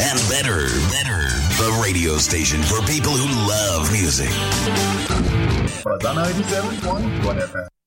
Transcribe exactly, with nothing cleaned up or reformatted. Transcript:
and better, better. The radio station for people who love music. But ninety-seven point one F M.